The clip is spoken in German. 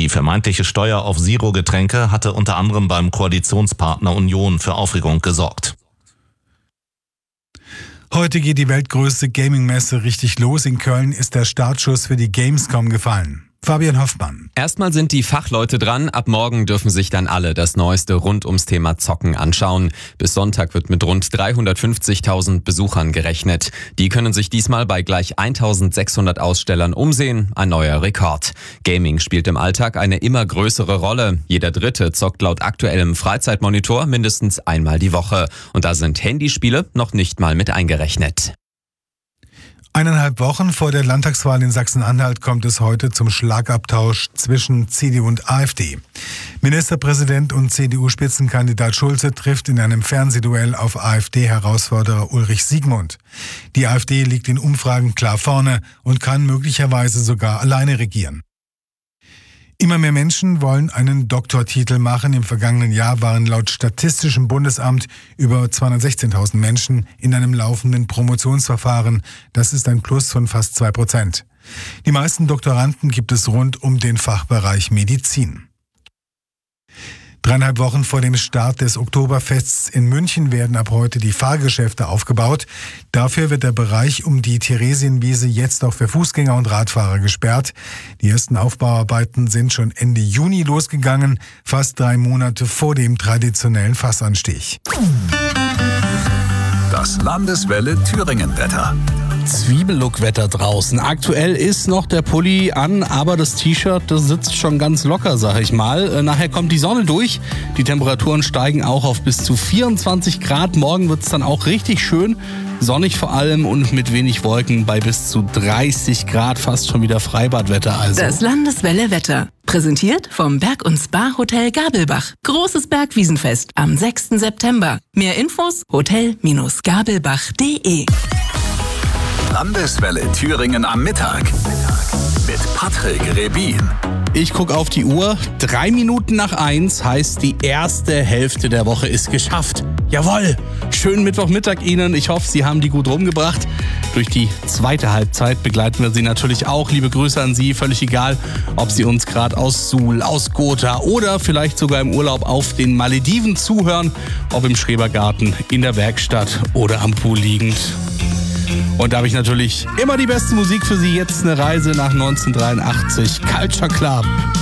Die vermeintliche Steuer auf Zero-Getränke hatte unter anderem beim Koalitionspartner Union für Aufregung gesorgt. Heute geht die weltgrößte Gaming-Messe richtig los. In Köln ist der Startschuss für die Gamescom gefallen. Fabian Hoffmann. Erstmal sind die Fachleute dran. Ab morgen dürfen sich dann alle das Neueste rund ums Thema Zocken anschauen. Bis Sonntag wird mit rund 350.000 Besuchern gerechnet. Die können sich diesmal bei gleich 1.600 Ausstellern umsehen. Ein neuer Rekord. Gaming spielt im Alltag eine immer größere Rolle. Jeder Dritte zockt laut aktuellem Freizeitmonitor mindestens einmal die Woche. Und da sind Handyspiele noch nicht mal mit eingerechnet. 1,5 Wochen vor der Landtagswahl in Sachsen-Anhalt kommt es heute zum Schlagabtausch zwischen CDU und AfD. Ministerpräsident und CDU-Spitzenkandidat Schulze trifft in einem Fernsehduell auf AfD-Herausforderer Ulrich Siegmund. Die AfD liegt in Umfragen klar vorne und kann möglicherweise sogar alleine regieren. Immer mehr Menschen wollen einen Doktortitel machen. Im vergangenen Jahr waren laut Statistischem Bundesamt über 216.000 Menschen in einem laufenden Promotionsverfahren. Das ist ein Plus von fast 2%. Die meisten Doktoranden gibt es rund um den Fachbereich Medizin. 3,5 Wochen vor dem Start des Oktoberfests in München werden ab heute die Fahrgeschäfte aufgebaut. Dafür wird der Bereich um die Theresienwiese jetzt auch für Fußgänger und Radfahrer gesperrt. Die ersten Aufbauarbeiten sind schon Ende Juni losgegangen, fast 3 Monate vor dem traditionellen Fassanstich. Das Landeswelle Thüringen-Wetter. Zwiebellook-Wetter draußen. Aktuell ist noch der Pulli an, aber das T-Shirt, das sitzt schon ganz locker, sag ich mal. Nachher kommt die Sonne durch. Die Temperaturen steigen auch auf bis zu 24 Grad. Morgen wird es dann auch richtig schön. Sonnig vor allem und mit wenig Wolken bei bis zu 30 Grad. Fast schon wieder Freibadwetter also. Das Landeswelle-Wetter. Präsentiert vom Berg- und Spa-Hotel Gabelbach. Großes Bergwiesenfest am 6. September. Mehr Infos hotel-gabelbach.de. Landeswelle Thüringen am Mittag mit Patrick Rebin. Ich gucke auf die Uhr. 3 Minuten nach 1 heißt, die erste Hälfte der Woche ist geschafft. Jawohl! Schönen Mittwochmittag Ihnen. Ich hoffe, Sie haben die gut rumgebracht. Durch die zweite Halbzeit begleiten wir Sie natürlich auch. Liebe Grüße an Sie. Völlig egal, ob Sie uns gerade aus Suhl, aus Gotha oder vielleicht sogar im Urlaub auf den Malediven zuhören. Ob im Schrebergarten, in der Werkstatt oder am Pool liegend. Und da habe ich natürlich immer die beste Musik für Sie. Jetzt eine Reise nach 1983. Culture Club.